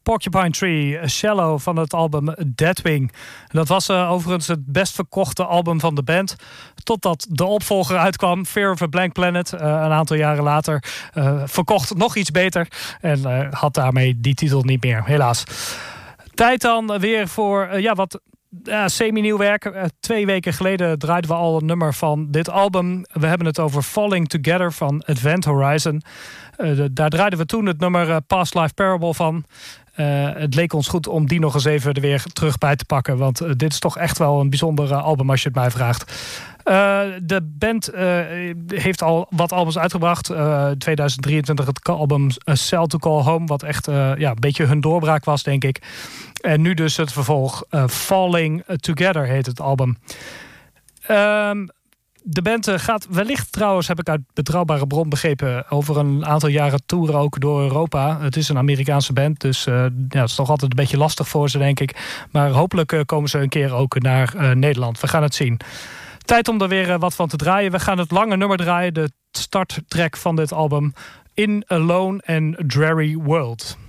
Porcupine Tree, Shallow van het album Deadwing. Dat was overigens het best verkochte album van de band. Totdat de opvolger uitkwam, Fear of a Blank Planet. Een aantal jaren later verkocht nog iets beter. En had daarmee die titel niet meer, helaas. Tijd dan weer voor wat semi-nieuw werk. 2 weken geleden draaiden we al een nummer van dit album. We hebben het over Falling Together van Event Horizon. Daar draaiden we toen het nummer Past Life Parable van. Het leek ons goed om die nog eens even er weer terug bij te pakken. Want dit is toch echt wel een bijzonder album als je het mij vraagt. De band heeft al wat albums uitgebracht. 2023 het album A Cell to Call Home. Wat echt een beetje hun doorbraak was, denk ik. En nu dus het vervolg. Falling Together heet het album. De band gaat wellicht trouwens, heb ik uit betrouwbare bron begrepen, over een aantal jaren toeren ook door Europa. Het is een Amerikaanse band, dus het is toch altijd een beetje lastig voor ze, denk ik. Maar hopelijk komen ze een keer ook naar Nederland. We gaan het zien. Tijd om er weer wat van te draaien. We gaan het lange nummer draaien, de starttrack van dit album. In a Lone and Dreary World.